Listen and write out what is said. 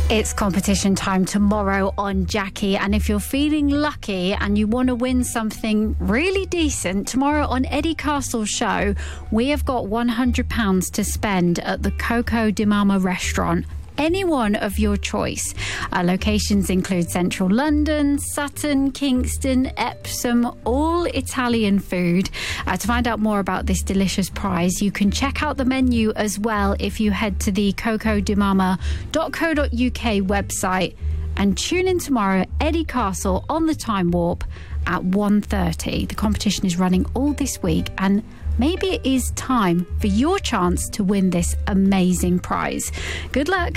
It's competition time tomorrow on Jackie, and if you're feeling lucky and you want to win something really decent, tomorrow on Eddie Castle's show, we have got £100 to spend at the Coco di Mama restaurant. Any one of your choice. Locations include central London, Sutton, Kingston, Epsom, all Italian food. To find out more about this delicious prize, you can check out the menu as well if you head to the cocodimama.co.uk website, and tune in tomorrow, Eddie Castle on the Time Warp at 1:30. The competition is running all this week, and maybe it is time for your chance to win this amazing prize. Good luck.